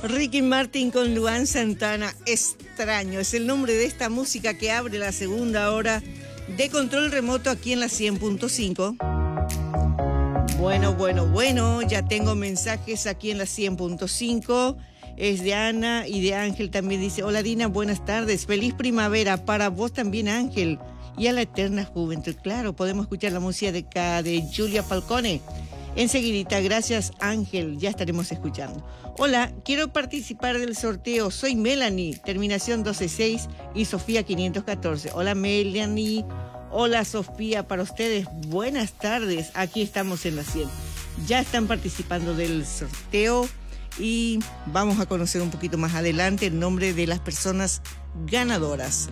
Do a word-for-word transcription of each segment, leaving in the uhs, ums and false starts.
Ricky Martin con Luan Santana, Extraño, es el nombre de esta música que abre la segunda hora de Control Remoto aquí en la cien punto cinco. Bueno, bueno, bueno, ya tengo mensajes aquí en la cien punto cinco. Es de Ana y de Ángel también. Dice, hola Dina, buenas tardes, feliz primavera para vos también, Ángel, y a la eterna juventud. Claro, podemos escuchar la música de, de Giulia Falcone enseguidita. Gracias, Ángel, ya estaremos escuchando. Hola, quiero participar del sorteo. Soy Melanie, terminación doce seis y Sofía quinientos catorce. Hola, Melanie. Hola, Sofía, para ustedes, buenas tardes. Aquí estamos en la cien. Ya están participando del sorteo y vamos a conocer un poquito más adelante el nombre de las personas ganadoras.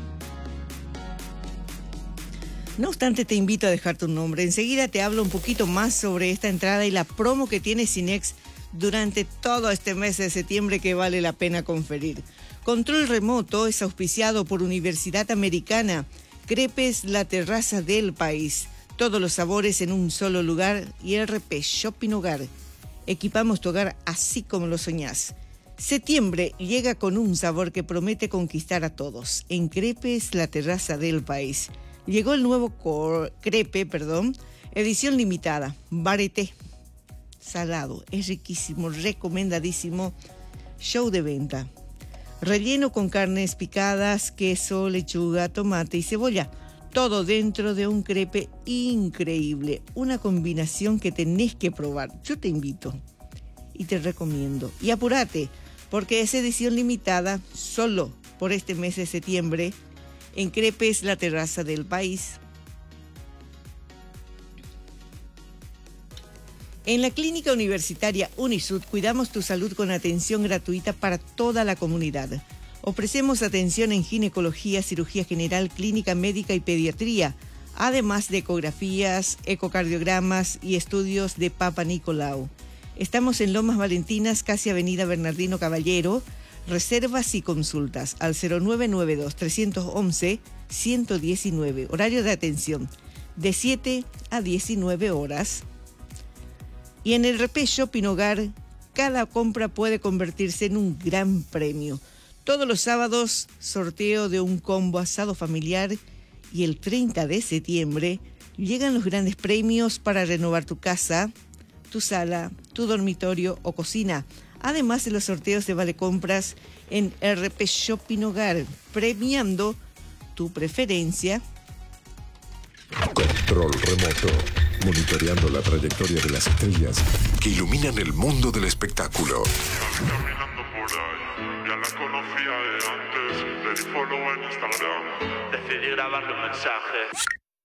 No obstante, te invito a dejar tu nombre. Enseguida te hablo un poquito más sobre esta entrada y la promo que tiene Cinex durante todo este mes de septiembre que vale la pena conferir. Control Remoto es auspiciado por Universidad Americana. Crepes, la terraza del país. Todos los sabores en un solo lugar y R P Shopping Hogar. Equipamos tu hogar así como lo soñás. Septiembre llega con un sabor que promete conquistar a todos. En Crepes, la terraza del país. Llegó el nuevo cor- crepe, perdón, edición limitada, varieté, salado, es riquísimo, recomendadísimo, show de venta. Relleno con carnes picadas, queso, lechuga, tomate y cebolla, todo dentro de un crepe increíble, una combinación que tenés que probar. Yo te invito y te recomiendo. Y apúrate, porque es edición limitada solo por este mes de septiembre. En Crepes, la terraza del país. En la Clínica Universitaria Unisud cuidamos tu salud con atención gratuita para toda la comunidad. Ofrecemos atención en ginecología, cirugía general, clínica médica y pediatría, además de ecografías, ecocardiogramas y estudios de Papa Nicolau. Estamos en Lomas Valentinas, casi Avenida Bernardino Caballero. Reservas y consultas al cero nueve nueve dos, tres once, uno uno nueve. Horario de atención de siete a diecinueve horas. Y en el R P Shopping Hogar, cada compra puede convertirse en un gran premio. Todos los sábados, sorteo de un combo asado familiar. Y el treinta de septiembre llegan los grandes premios para renovar tu casa, tu sala, tu dormitorio o cocina. Además de los sorteos de vale compras en R P Shopping Hogar, premiando tu preferencia. Control Remoto, monitoreando la trayectoria de las estrellas que iluminan el mundo del espectáculo. Caminando por ahí, ya la conocía de antes, le di follow en Instagram. Decidí grabarle un mensaje.